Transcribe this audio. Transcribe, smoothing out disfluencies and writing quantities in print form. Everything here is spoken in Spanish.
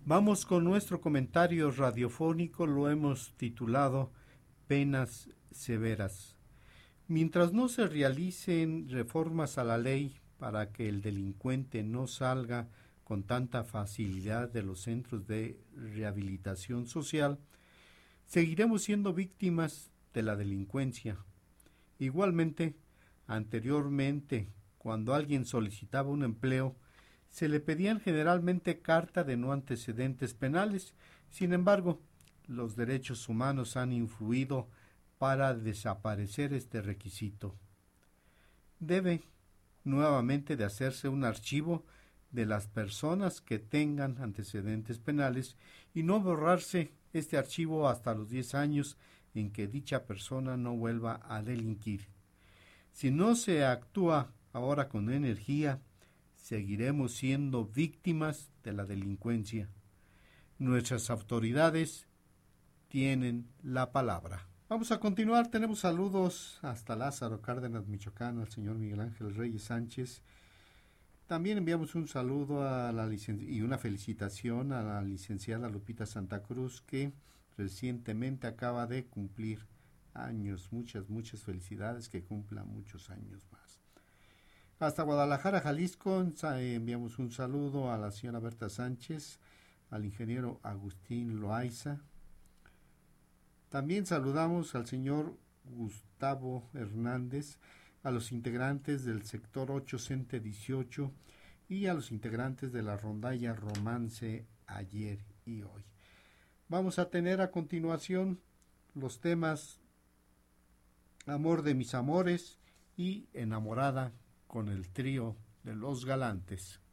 Vamos con nuestro comentario radiofónico, lo hemos titulado Penas severas. Mientras no se realicen reformas a la ley para que el delincuente no salga con tanta facilidad de los centros de rehabilitación social, seguiremos siendo víctimas de la delincuencia. Igualmente, anteriormente, cuando alguien solicitaba un empleo, se le pedían generalmente carta de no antecedentes penales. Sin embargo, los derechos humanos han influido para desaparecer este requisito. Debe nuevamente de hacerse un archivo de las personas que tengan antecedentes penales y no borrarse este archivo hasta los 10 años en que dicha persona no vuelva a delinquir. Si no se actúa ahora con energía, seguiremos siendo víctimas de la delincuencia. Nuestras autoridades tienen la palabra. Vamos a continuar, tenemos saludos hasta Lázaro Cárdenas, Michoacán, al señor Miguel Ángel Reyes Sánchez. También enviamos un saludo a y una felicitación a la licenciada Lupita Santa Cruz, que recientemente acaba de cumplir años. Muchas felicidades, que cumpla muchos años más. Hasta Guadalajara, Jalisco, enviamos un saludo a la señora Berta Sánchez, al ingeniero Agustín Loaiza. También saludamos al señor Gustavo Hernández, a los integrantes del sector 8 Cente 18 y a los integrantes de la rondalla Romance ayer y hoy. Vamos a tener a continuación los temas Amor de mis amores y Enamorada con el trío de Los Galantes.